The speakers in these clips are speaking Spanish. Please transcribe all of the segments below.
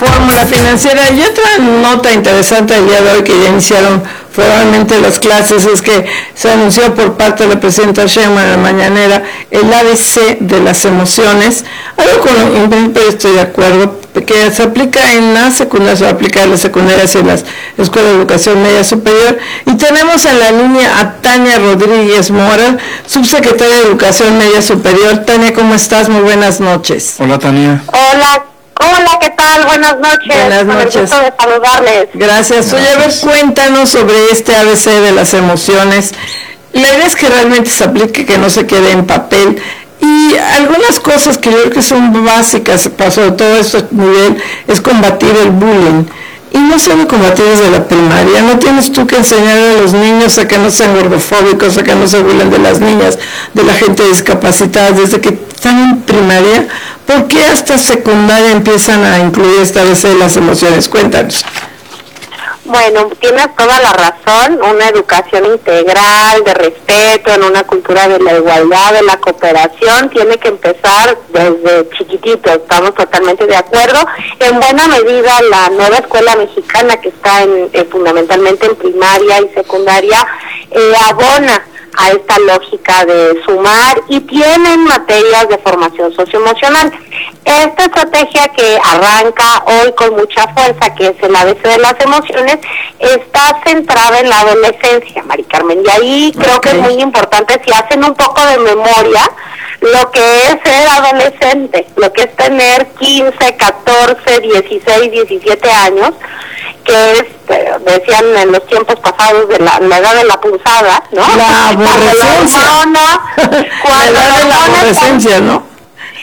fórmula financiera. Y otra nota interesante el día de hoy, que ya iniciaron formalmente las clases, es que se anunció por parte de la presidenta Sheinbaum en la mañanera el ABC de las emociones, algo con lo que en principio estoy de acuerdo, que se aplica en la secundaria, se va a aplicar en las secundarias y en las escuelas de educación media superior. Y tenemos en la línea a Tania Rodríguez Mora, subsecretaria de Educación Media Superior. Tania, ¿cómo estás? Muy buenas noches. Hola, Tania. Hola, ¿qué tal? Buenas noches. Buenas noches. Con el gusto de saludarles. Gracias. Oye, a ver, cuéntanos sobre este ABC de las emociones. La idea es que realmente se aplique, que no se quede en papel. Y algunas cosas que yo creo que son básicas, sobre todo este nivel, es combatir el bullying. Y no se debe combatir desde la primaria. No tienes tú que enseñarle a los niños a que no sean gordofóbicos, a que no se burlen de las niñas, de la gente discapacitada, desde que están en primaria. ¿Por qué hasta secundaria empiezan a incluir esta vez las emociones? Cuéntanos. Bueno, tienes toda la razón, una educación integral, de respeto, en una cultura de la igualdad, de la cooperación, tiene que empezar desde chiquitito, estamos totalmente de acuerdo. En buena medida la nueva escuela mexicana, que está fundamentalmente en primaria y secundaria, abona a esta lógica de sumar y tienen materias de formación socioemocional. Esta estrategia que arranca hoy con mucha fuerza, que es el ABC de las emociones, está centrada en la adolescencia, Mari Carmen, y ahí creo que es muy importante, si hacen un poco de memoria, lo que es ser adolescente, lo que es tener 15, 14, 16, 17 años, que es, decían en los tiempos pasados, de la edad de la punzada, ¿no? La aborrecencia. La edad de la aborrecencia, ¿no?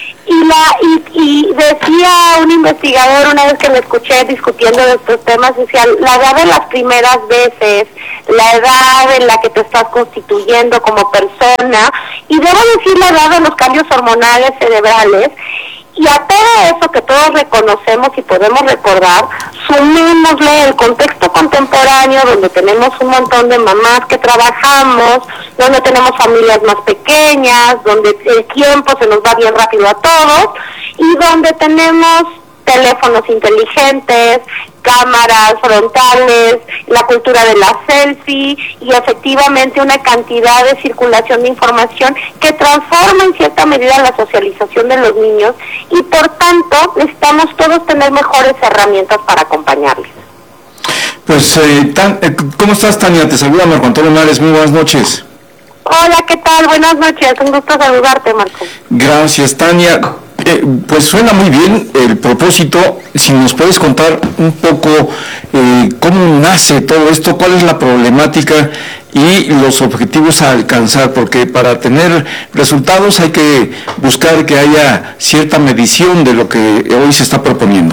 Y decía un investigador, una vez que me escuché discutiendo de estos temas, decía, la edad de las primeras veces, la edad en la que te estás constituyendo como persona, y debo decir la edad de los cambios hormonales cerebrales, y a todo eso que todos reconocemos y podemos recordar, sumémosle el contexto contemporáneo, donde tenemos un montón de mamás que trabajamos, donde tenemos familias más pequeñas, donde el tiempo se nos va bien rápido a todos, y donde tenemos teléfonos inteligentes, cámaras frontales, la cultura de la selfie y efectivamente una cantidad de circulación de información que transforma en cierta medida la socialización de los niños, y por tanto necesitamos todos tener mejores herramientas para acompañarles. Pues, ¿cómo estás, Tania? Te saluda Marco Antonio Mares, muy buenas noches. Hola, ¿qué tal? Buenas noches, un gusto saludarte, Marco. Gracias, Tania. Pues suena muy bien el propósito. Si nos puedes contar un poco cómo nace todo esto, cuál es la problemática y los objetivos a alcanzar, porque para tener resultados hay que buscar que haya cierta medición de lo que hoy se está proponiendo.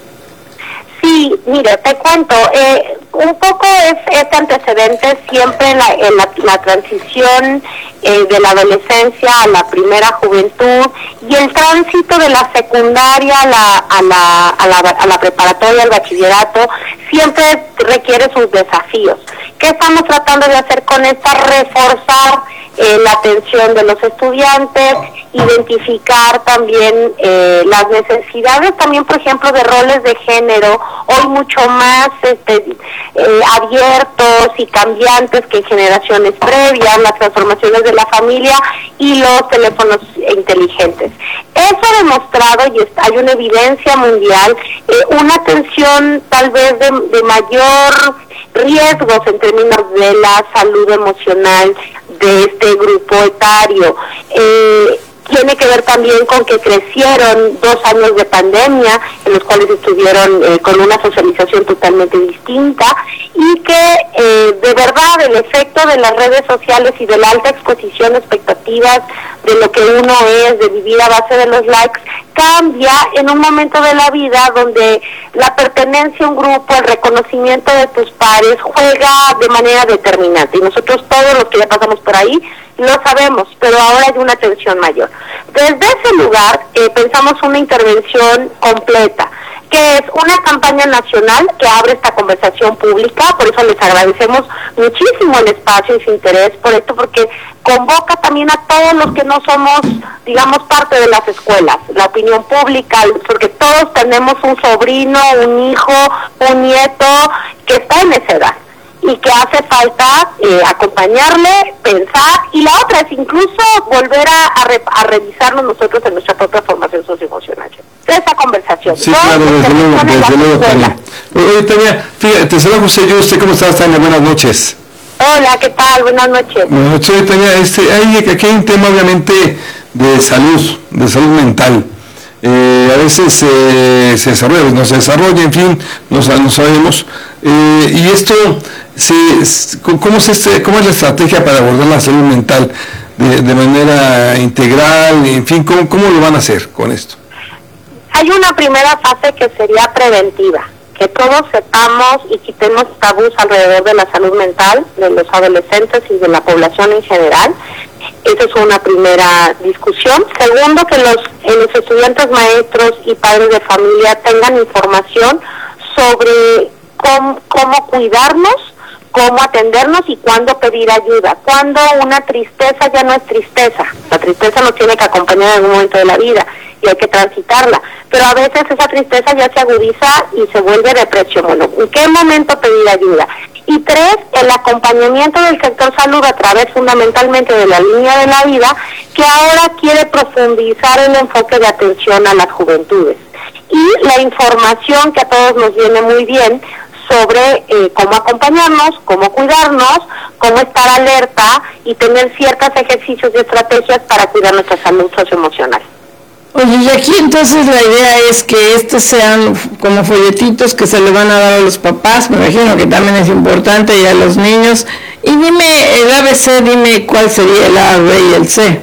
Sí, mire, te cuento, un poco es este antecedente siempre en la transición de la adolescencia a la primera juventud, y el tránsito de la secundaria a la preparatoria, al bachillerato, siempre requiere sus desafíos. ¿Qué estamos tratando de hacer con esta? Reforzar la atención de los estudiantes, identificar también las necesidades también, por ejemplo, de roles de género, hoy mucho más abiertos y cambiantes que en generaciones previas, las transformaciones de la familia y los teléfonos inteligentes. Eso ha demostrado, y hay una evidencia mundial, una atención tal vez de mayor riesgos en términos de la salud emocional de este grupo etario. Tiene que ver también con que crecieron 2 años de pandemia, en los cuales estuvieron con una socialización totalmente distinta, y que de verdad el efecto de las redes sociales y de la alta exposición a expectativas de lo que uno es, de vivir a base de los likes, cambia en un momento de la vida donde la pertenencia a un grupo, el reconocimiento de tus pares juega de manera determinante, y nosotros todos los que ya pasamos por ahí lo sabemos, pero ahora hay una atención mayor. Desde ese lugar pensamos una intervención completa. que es una campaña nacional que abre esta conversación pública. Por eso les agradecemos muchísimo el espacio y su interés por esto, porque convoca también a todos los que no somos, digamos, parte de las escuelas, la opinión pública, porque todos tenemos un sobrino, un hijo, un nieto que está en esa edad y que hace falta acompañarle, pensar, y la otra es incluso volver a revisarnos nosotros en nuestra propia formación socioemocional. Esa conversación. Sí, claro, desde luego, Tania. Oye, Tania, fíjate, te saludo José Yuste, ¿cómo estás, Tania? Buenas noches. Hola, ¿qué tal? Buenas noches. Buenas noches, Tania. Aquí hay un tema obviamente de salud mental. A veces se desarrolla, no se desarrolla, en fin, no sabemos. Y esto, ¿cómo es la estrategia para abordar la salud mental de manera integral? En fin, ¿cómo lo van a hacer con esto? Hay una primera fase que sería preventiva, que todos sepamos y quitemos tabús alrededor de la salud mental de los adolescentes y de la población en general. Esa es una primera discusión. Segundo, que los estudiantes, maestros y padres de familia tengan información sobre cómo cuidarnos, cómo atendernos y cuándo pedir ayuda. Cuando una tristeza ya no es tristeza. La tristeza nos tiene que acompañar en algún momento de la vida y hay que transitarla. Pero a veces esa tristeza ya se agudiza y se vuelve depresión. Bueno, ¿en qué momento pedir ayuda? Y 3, el acompañamiento del sector salud a través fundamentalmente de la línea de la vida, que ahora quiere profundizar el enfoque de atención a las juventudes. Y la información que a todos nos viene muy bien sobre cómo acompañarnos, cómo cuidarnos, cómo estar alerta y tener ciertos ejercicios y estrategias para cuidar nuestra salud socioemocional. Oye, y aquí entonces la idea es que estos sean como folletitos que se le van a dar a los papás, me imagino que también es importante, y a los niños. Y dime, el ABC, dime cuál sería el A, B y el C.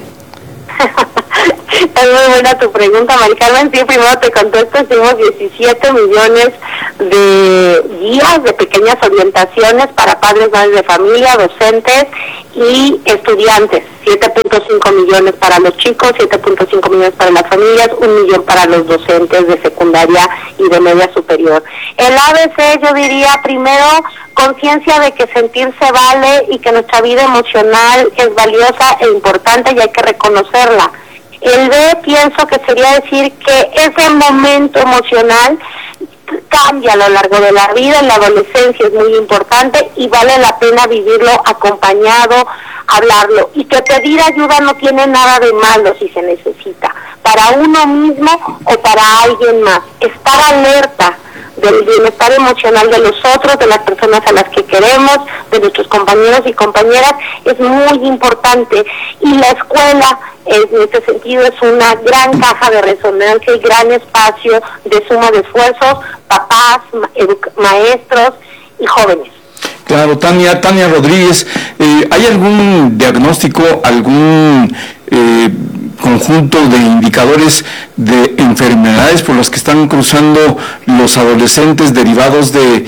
Es muy buena tu pregunta, Mari Carmen. Sí, primero te contesto, hicimos 17 millones de guías, de pequeñas orientaciones para padres, madres de familia, docentes y estudiantes. 7.5 millones para los chicos, 7.5 millones para las familias, 1 millón para los docentes de secundaria y de media superior. El ABC, yo diría, primero, conciencia de que sentirse vale y que nuestra vida emocional es valiosa e importante y hay que reconocerla. El B, pienso que sería decir que ese momento emocional cambia a lo largo de la vida, en la adolescencia es muy importante y vale la pena vivirlo acompañado, hablarlo, y que pedir ayuda no tiene nada de malo si se necesita, para uno mismo o para alguien más. Estar alerta del bienestar emocional de los otros, de las personas a las que queremos, de nuestros compañeros y compañeras, es muy importante. Y la escuela, en este sentido, es una gran caja de resonancia y gran espacio de suma de esfuerzos, papás, maestros y jóvenes. Claro, Tania Rodríguez, ¿hay algún diagnóstico, algún conjunto de indicadores de enfermedades por las que están cruzando los adolescentes derivados de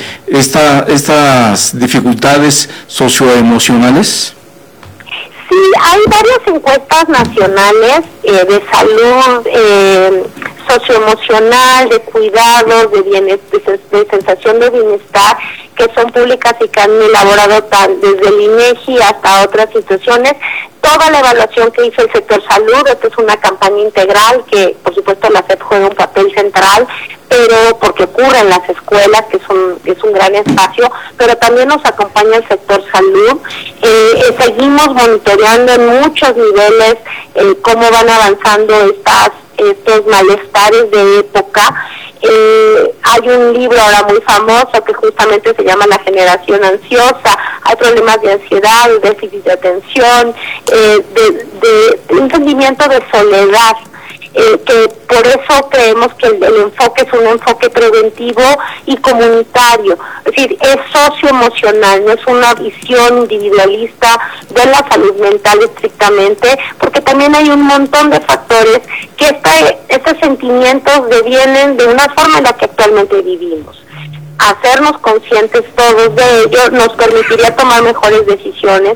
estas dificultades socioemocionales? Sí, hay varias encuestas nacionales de salud socioemocional, de cuidados, de sensación de bienestar, que son públicas y que han elaborado desde el INEGI hasta otras instituciones. Toda la evaluación que hizo el sector salud, esta es una campaña integral que por supuesto la SEP juega un papel central, pero porque ocurre en las escuelas, que es un gran espacio, pero también nos acompaña el sector salud. Seguimos monitoreando en muchos niveles cómo van avanzando estos malestares de época. Hay un libro ahora muy famoso que justamente se llama La generación ansiosa. Hay problemas de ansiedad, de déficit de atención, de un sentimiento de soledad, que por eso creemos que el enfoque es un enfoque preventivo y comunitario. Es decir, es socioemocional, no es una visión individualista de la salud mental estrictamente, porque también hay un montón de factores que estos sentimientos devienen de una forma en la que actualmente vivimos. Hacernos conscientes todos de ello nos permitiría tomar mejores decisiones,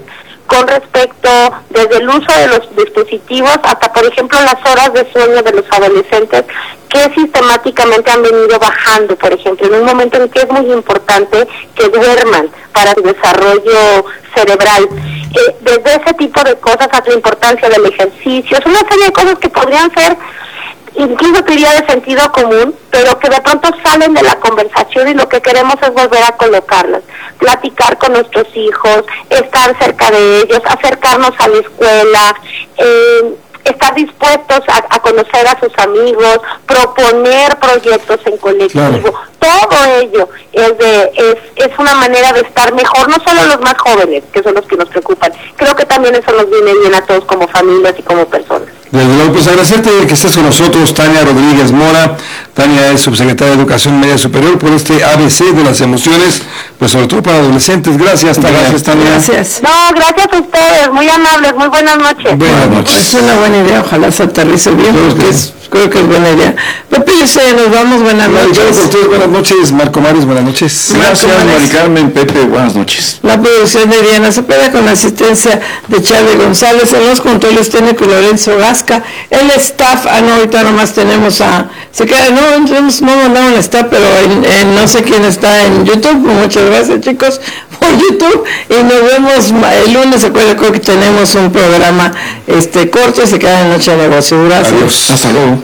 con respecto desde el uso de los dispositivos hasta, por ejemplo, las horas de sueño de los adolescentes, que sistemáticamente han venido bajando, por ejemplo, en un momento en que es muy importante que duerman para su desarrollo cerebral. Desde ese tipo de cosas hasta la importancia del ejercicio, es una serie de cosas que podrían ser, incluso diría de sentido común, pero que de pronto salen de la conversación y lo que queremos es volver a colocarlas, platicar con nuestros hijos, estar cerca de ellos, acercarnos a la escuela, estar dispuestos a conocer a sus amigos, proponer proyectos en colectivo. Claro. Todo ello es una manera de estar mejor, no solo los más jóvenes, que son los que nos preocupan, creo que también eso nos viene bien a todos como familias y como personas. Desde luego, pues agradecerte que estés con nosotros, Tania Rodríguez Mora. Tania es subsecretaria de Educación Media Superior, por este ABC de las emociones, pues sobre todo para adolescentes. Gracias, Tania. Gracias, Tania. Gracias. No, gracias a ustedes, muy amables, muy buenas noches. Buenas noches. Es una buena idea, ojalá se aterrice bien, porque creo que es buena idea. Pepe y usted, nos vamos, buenas noches. Buenas noches, Marco Mares, buenas noches. Gracias, Mari Carmen, Pepe, buenas noches. La producción de Diana Cepeda con la asistencia de Charlie González, en los controles técnicos Lorenzo Gasca, el staff, ahorita nomás tenemos no mandaron el staff, pero no sé quién está en YouTube, muchas gracias chicos por YouTube, y nos vemos el lunes. Acuérdense que tenemos un programa corto y se queda en Noche de Negocio. Gracias. Adiós, hasta luego.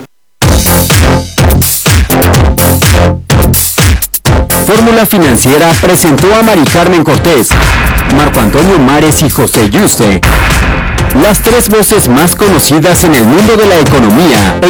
Fórmula Financiera presentó a Mari Carmen Cortés, Marco Antonio Mares y José Yuste, las tres voces más conocidas en el mundo de la economía.